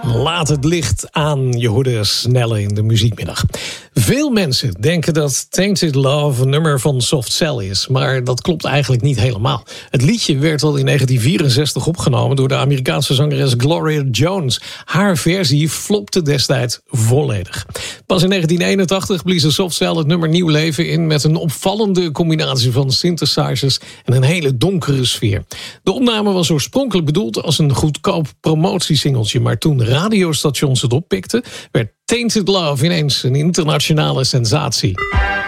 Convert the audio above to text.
Laat het licht aan, je hoorde Snelle in de muziekmiddag. Veel mensen denken dat Tainted Love een nummer van Soft Cell is, maar dat klopt eigenlijk niet helemaal. Het liedje werd al in 1964 opgenomen door de Amerikaanse zangeres Gloria Jones. Haar versie flopte destijds volledig. Pas in 1981 bliezen Soft Cell het nummer nieuw leven in met een opvallende combinatie van synthesizers en een hele donkere sfeer. De opname was oorspronkelijk bedoeld als een goedkoop promotiesingeltje, maar toen radiostations het oppikten, werd Tainted Love ineens een internationale sensatie.